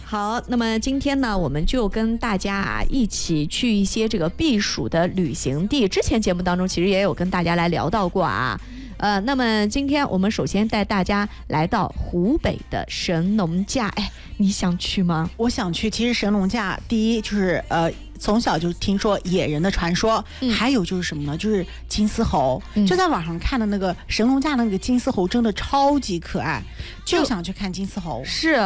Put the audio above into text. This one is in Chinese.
好，那么今天呢，我们就跟大家一起去一些这个避暑的旅行地。之前节目当中其实也有跟大家来聊到过啊。那么今天我们首先带大家来到湖北的神农架。哎，你想去吗？ 我想去。其实神农架，第一就是从小就听说野人的传说，还有就是什么呢？就是金丝猴，就在网上看的那个神农架那个金丝猴，真的超级可爱，就想去看金丝猴。 是